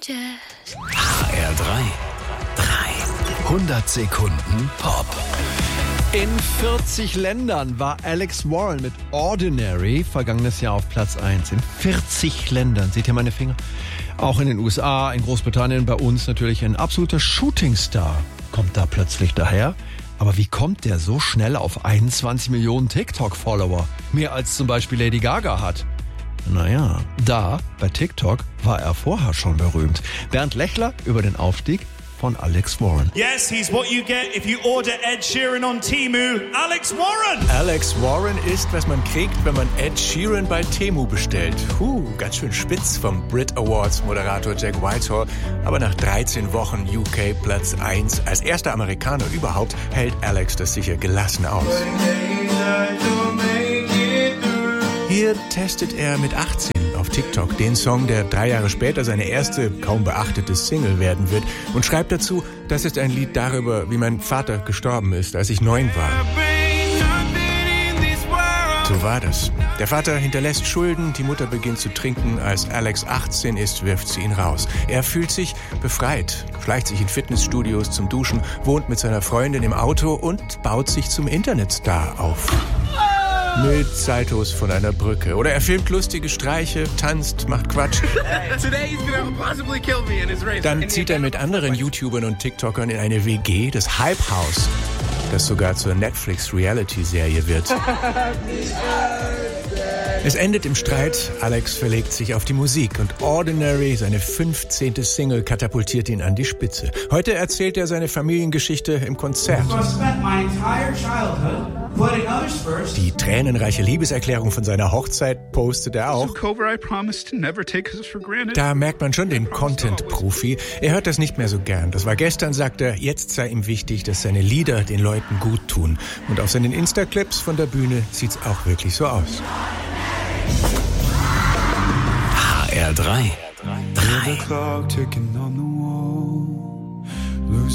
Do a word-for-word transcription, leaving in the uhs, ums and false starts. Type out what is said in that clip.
H R drei. dreihundert Sekunden Pop. In vierzig Ländern war Alex Warren mit Ordinary vergangenes Jahr auf Platz eins. In vierzig Ländern. Seht ihr meine Finger? Auch in den U S A, in Großbritannien, bei uns natürlich ein absoluter Shootingstar. Kommt da plötzlich daher? Aber wie kommt der so schnell auf einundzwanzig Millionen TikTok-Follower? Mehr als zum Beispiel Lady Gaga hat. Naja, da, bei TikTok, war er vorher schon berühmt. Bernd Lechler über den Aufstieg von Alex Warren. Yes, he's what you get if you order Ed Sheeran on Temu. Alex Warren! Alex Warren ist, was man kriegt, wenn man Ed Sheeran bei Temu bestellt. Huh, ganz schön spitz vom Brit Awards Moderator Jack Whitehall. Aber nach dreizehn Wochen U K Platz eins, als erster Amerikaner überhaupt, hält Alex das sicher gelassen aus. Hier testet er mit achtzehn auf TikTok den Song, der drei Jahre später seine erste, kaum beachtete Single werden wird, und schreibt dazu, das ist ein Lied darüber, wie mein Vater gestorben ist, als ich neun war. So war das. Der Vater hinterlässt Schulden, die Mutter beginnt zu trinken. Als Alex achtzehn ist, wirft sie ihn raus. Er fühlt sich befreit, schleicht sich in Fitnessstudios zum Duschen, wohnt mit seiner Freundin im Auto und baut sich zum Internetstar auf. Mit Saltos von einer Brücke. Oder er filmt lustige Streiche, tanzt, macht Quatsch. Dann zieht er mit anderen YouTubern und TikTokern in eine W G, das Hype House, das sogar zur Netflix-Reality-Serie wird. Es endet im Streit. Alex verlegt sich auf die Musik und Ordinary, seine fünfzehnte Single, katapultiert ihn an die Spitze. Heute erzählt er seine Familiengeschichte im Konzert. Die tränenreiche Liebeserklärung von seiner Hochzeit postet er auch. Da merkt man schon den Content-Profi. Er hört das nicht mehr so gern. Das war gestern, sagt er. Jetzt sei ihm wichtig, dass seine Lieder den Leuten gut tun. Und auf seinen Insta-Clips von der Bühne sieht's auch wirklich so aus. H R drei. Hear the clock ticking on the wall.